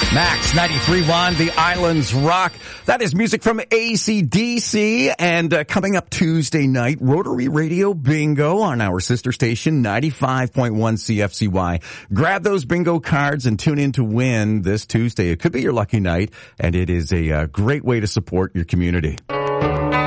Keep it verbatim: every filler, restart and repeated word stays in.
Max ninety-three point one, The Islands Rock. That is music from A C D C. And uh, coming up Tuesday night, Rotary Radio Bingo on our sister station, ninety-five point one C F C Y. Grab those bingo cards and tune in to win this Tuesday. It could be your lucky night, and it is a uh, great way to support your community.